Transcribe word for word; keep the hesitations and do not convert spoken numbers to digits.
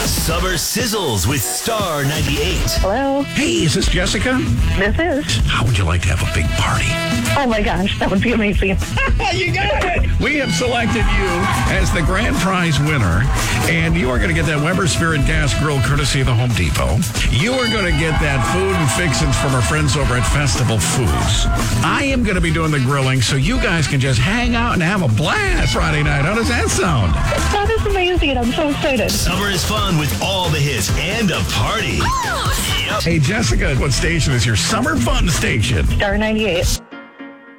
Summer Sizzles with Star ninety-eight. Hello, Hey, is this Jessica? this is. How would you like to have a big party? Oh my gosh, that would be amazing. You got it! We have selected you as the grand prize winner, and you are going to get that Weber Spirit Gas Grill courtesy of the Home Depot. You are going to get that food and fixins from our friends over at Festival Foods. I am going to be doing the grilling, so you guys can just hang out and have a blast Friday night. How does that sound? That is amazing. I'm so excited. Summer is fun with all the hits and a party. Yep. Hey, Jessica, what station is your summer fun station? Star ninety-eight.